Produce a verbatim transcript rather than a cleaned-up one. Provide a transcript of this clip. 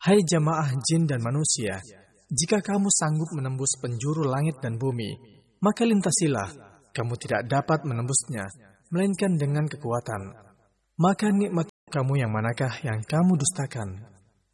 Hai jamaah jin dan manusia, jika kamu sanggup menembus penjuru langit dan bumi, maka lintasilah, kamu tidak dapat menembusnya, melainkan dengan kekuatan. Maka nikmat kamu yang manakah yang kamu dustakan?